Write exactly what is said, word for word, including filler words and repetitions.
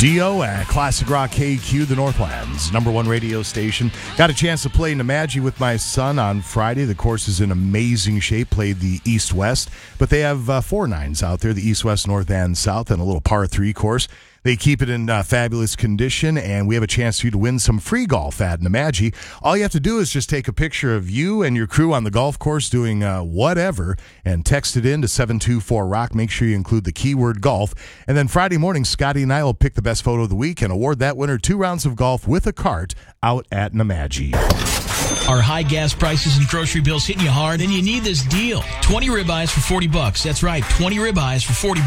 Dio at Classic Rock K Q, the Northland's number one radio station. Got a chance to play Nemadji with my son on Friday. The course is in amazing shape. Played the East-West, but they have uh, four nines out there, the East, West, North, and South, and a little par three course. They keep it in uh, fabulous condition, and we have a chance for you to win some free golf at Nemadji. All you have to do is just take a picture of you and your crew on the golf course doing uh, whatever and text it in to seven two four rock. Make sure you include the keyword golf. And then Friday morning, Scotty and I will pick the best photo of the week and award that winner two rounds of golf with a cart out at Nemadji. Are high gas prices and grocery bills hitting you hard and you need this deal? twenty ribeyes for forty bucks. That's right, twenty ribeyes for forty bucks.